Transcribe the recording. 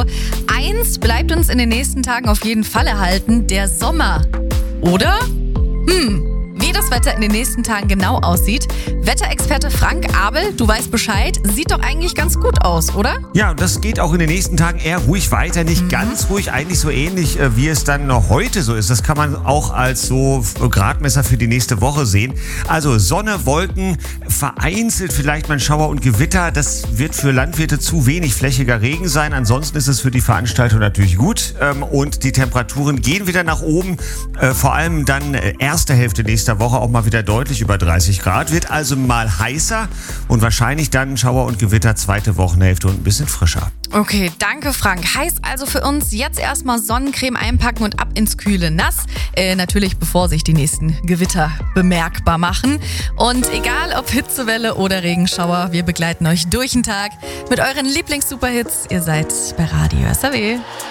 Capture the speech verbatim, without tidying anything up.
Also eins bleibt uns in den nächsten Tagen auf jeden Fall erhalten, der Sommer. Oder? Hm. Wie das Wetter in den nächsten Tagen genau aussieht, Wetterexperte Frank Abel, du weißt Bescheid, sieht doch eigentlich ganz gut aus, oder? Ja, und das geht auch in den nächsten Tagen eher ruhig weiter. Nicht mhm. ganz ruhig, eigentlich so ähnlich, äh, wie es dann noch heute so ist. Das kann man auch als so Gradmesser für die nächste Woche sehen. Also Sonne, Wolken, vereinzelt vielleicht mal Schauer und Gewitter. Das wird für Landwirte zu wenig flächiger Regen sein. Ansonsten ist es für die Veranstaltung natürlich gut. Ähm, und die Temperaturen gehen wieder nach oben. Äh, vor allem dann äh, erste Hälfte nächster Woche auch mal wieder deutlich über dreißig Grad. Wird also mal heißer und wahrscheinlich dann Schauer und Gewitter zweite Wochenhälfte und ein bisschen frischer. Okay, danke Frank. Heißt also für uns jetzt erstmal Sonnencreme einpacken und ab ins kühle Nass. Äh, natürlich bevor sich die nächsten Gewitter bemerkbar machen. Und egal ob Hitzewelle oder Regenschauer, wir begleiten euch durch den Tag mit euren Lieblings-Superhits. Ihr seid bei Radio S R W.